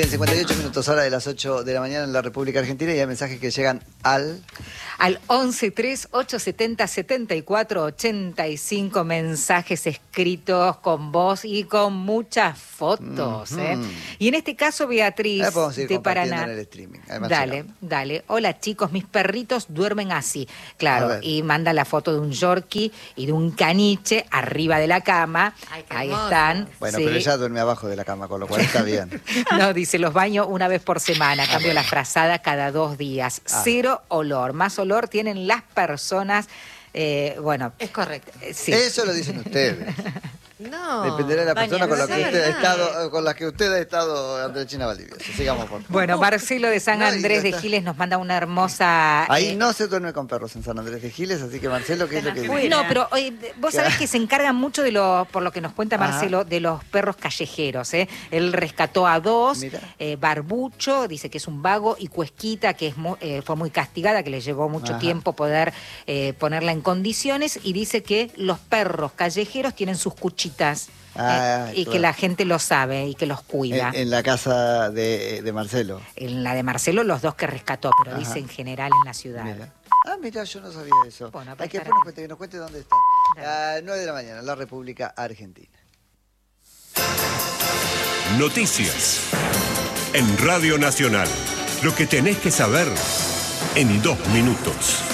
bien, 58 minutos, hora de las 8 de la mañana en la República Argentina, y hay mensajes que llegan al 1138707485, mensajes escritos con voz y con muchas fotos. Y en este caso, Beatriz de Paraná. En el streaming. Dale. Hola chicos, mis perritos duermen así. Claro, y manda la foto de un yorkie y de un caniche arriba de la cama. Ay, qué ahí hermoso. están. Bueno, sí. pero ella duerme abajo de la cama, con lo cual está bien. No, dice, los baño una vez por semana, cambio la frazada cada 2 días. Cero olor, más olor tienen las personas, bueno. Es correcto. Sí. Eso lo dicen ustedes. No. Dependerá de la persona con la que usted ha verdad. estado, con la que usted ha estado, Andrechina Valdivia. Sigamos, por favor. Bueno, Marcelo de San Andrés de Giles nos manda una hermosa... Ahí no se duerme con perros en San Andrés de Giles, así que Marcelo, ¿qué es lo que dice? No, pero vos sabés que se encargan mucho de por lo que nos cuenta Marcelo, de los perros callejeros. Él rescató a 2, Barbucho, dice que es un vago, y Cuesquita, que fue muy castigada, que le llevó mucho tiempo poder ponerla en condiciones, y dice que los perros callejeros tienen sus cuchitas. Y que la gente lo sabe y que los cuida. En la casa de Marcelo. En la de Marcelo, los 2 que rescató, pero dice en general en la ciudad. Mira, yo no sabía eso. Bueno, hay que nos cuente dónde está. 9 de la mañana, en la República Argentina. Noticias. En Radio Nacional. Lo que tenés que saber en 2 minutos.